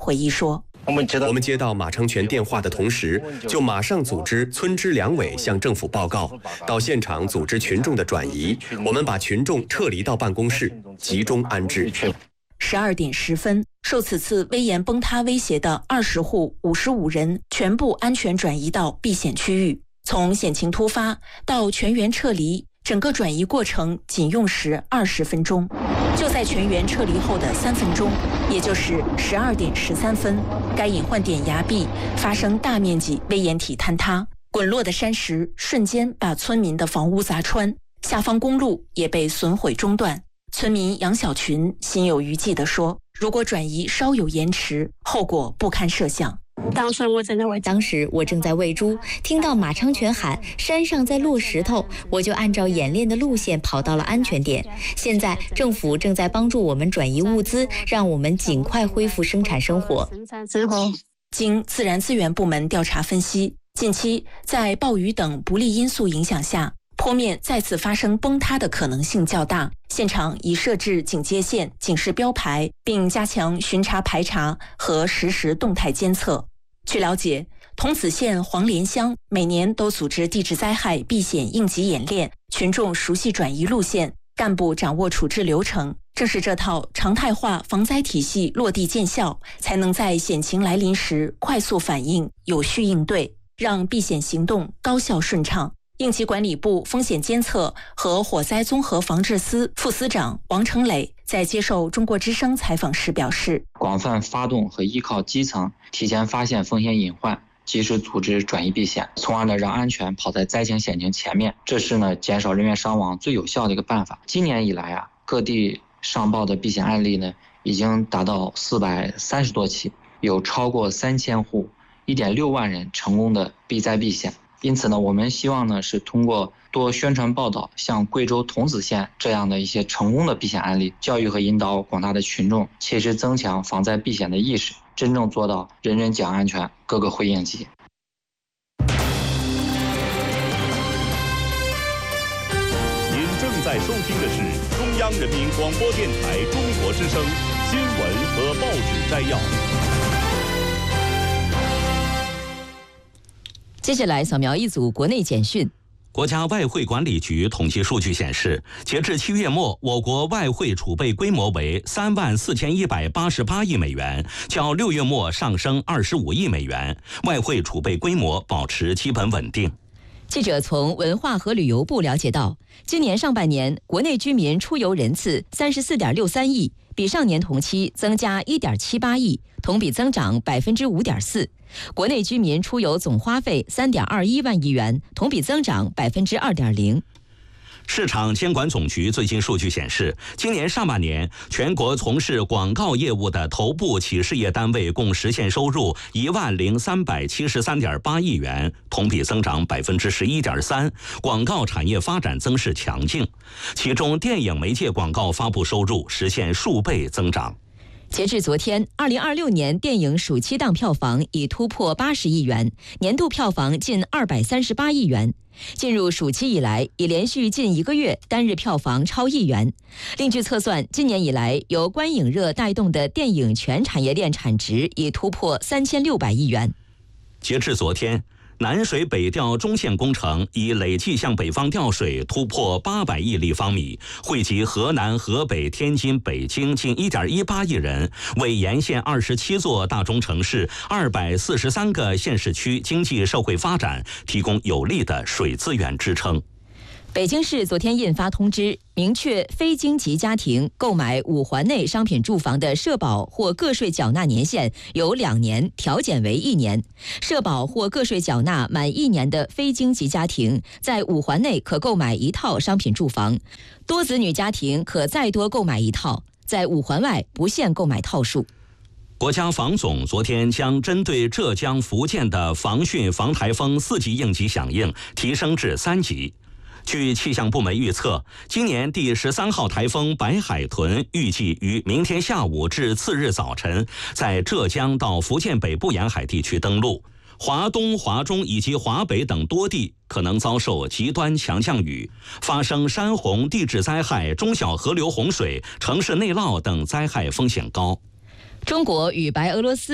回忆说。 我们接到马昌全电话的同时，就马上组织村支两委向政府报告，到现场组织群众的转移。我们把群众撤离到办公室，集中安置。 12点10分，受此次危岩崩塌威胁的20户55人全部安全转移到避险区域。从险情突发到全员撤离，整个转移过程仅用时20分钟。就在全员撤离后的3分钟，也就是12点13分，该隐患点崖壁发生大面积危岩体坍塌，滚落的山石瞬间把村民的房屋砸穿，下方公路也被损毁中断。村民杨小群心有余悸地说：“如果转移稍有延迟，后果不堪设想。” 当时我正在喂猪，听到马昌全喊山上在落石头，我就按照演练的路线跑到了安全点。现在政府正在帮助我们转移物资，让我们尽快恢复生产生活。 经自然资源部门调查分析，近期在暴雨等不利因素影响下，坡面再次发生崩塌的可能性较大，现场已设置警戒线、警示标牌，并加强巡查排查和实时动态监测。据了解，桐梓县黄连乡每年都组织地质灾害避险应急演练，群众熟悉转移路线，干部掌握处置流程。正是这套常态化防灾体系落地见效，才能在险情来临时快速反应、有序应对，让避险行动高效顺畅。应急管理部风险监测和火灾综合防治司副司长王成磊在接受中国之声采访时表示：“ 广泛发动和依靠基层，提前发现风险隐患，及时组织转移避险，从而让安全跑在灾情险情前面。这是减少人员伤亡最有效的一个办法。今年以来各地上报的避险案例已经达到430多起，有超过3000户，1.6万人成功的避灾避险。因此我们希望是通过多宣传报道，像贵州桐梓县这样的一些成功的避险案例，教育和引导广大的群众，切实增强防灾避险的意识，真正做到人人讲安全，个个会应急。” 您正在收听的是中央人民广播电台中国之声新闻和报纸摘要。 接下来扫描一组国内简讯。 国家外汇管理局统计数据显示，截至7月末，我国外汇储备规模为34188亿美元，较6月末上升25亿美元，外汇储备规模保持基本稳定。 记者从文化和旅游部了解到，今年上半年国内居民出游人次34.63亿，比上年同期增加1.78亿，同比增长5.4%。国内居民出游总花费3.21万亿元，同比增长2.0%。 市场监管总局最新数据显示，今年上半年全国从事广告业务的头部企事业单位共实现收入10373.8亿元，同比增长11.3%，广告产业发展增势强劲，其中电影媒介广告发布收入实现数倍增长。 截至昨天，2026年电影暑期档票房已突破80亿元，年度票房近238亿元。进入暑期以来，已连续近1个月单日票房超亿元。另据测算，今年以来由观影热带动的电影全产业链产值已突破3600亿元。 截至昨天，南水北调中线工程已累计向北方调水突破800亿立方米，惠及河南、河北、天津、北京近1.18亿人，为沿线27座大中城市、243个县市区经济社会发展提供有力的水资源支撑。 北京市昨天印发通知，明确非京籍家庭购买5环内商品住房的社保或个税缴纳年限由2年调减为1年。社保或个税缴纳满1年的非京籍家庭，在5环内可购买1套商品住房；多子女家庭可再多购买1套，在5环外不限购买套数。 国家防总昨天将针对浙江、福建的防汛防台风4级应急响应提升至3级。据气象部门预测，今年第13号台风白海豚预计于明天下午至次日早晨在浙江到福建北部沿海地区登陆，华东、华中以及华北等多地可能遭受极端强降雨，发生山洪、地质灾害、中小河流洪水、城市内涝等灾害风险高。 中国与白俄罗斯